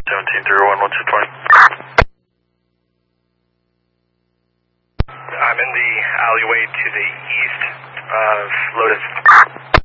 17-301, what's your 20? I'm in the alleyway to the east of Lotus.